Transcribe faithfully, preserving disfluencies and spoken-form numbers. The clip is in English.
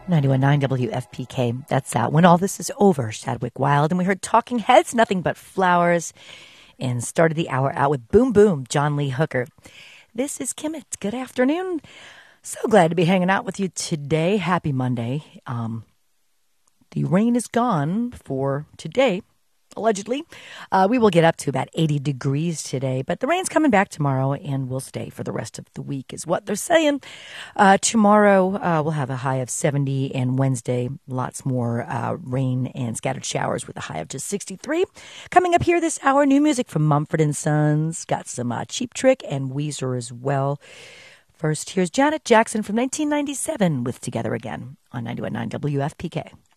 ninety-one point nine W F P K. That's out. When All This Is Over, Chadwick Wild. And we heard Talking Heads, Nothing But Flowers. And started the hour out with Boom Boom, John Lee Hooker. This is Kimmit. Good afternoon. So glad to be hanging out with you today. Happy Monday. Um, the rain is gone for today, allegedly. Uh, we will get up to about eighty degrees today, but the rain's coming back tomorrow and will stay for the rest of the week is what they're saying. Uh, tomorrow uh, we'll have a high of seventy, and Wednesday lots more uh, rain and scattered showers with a high of just sixty-three. Coming up here this hour, new music from Mumford and Sons. Got some uh, Cheap Trick and Weezer as well. First, here's Janet Jackson from nineteen ninety-seven with Together Again on ninety-one point nine W F P K.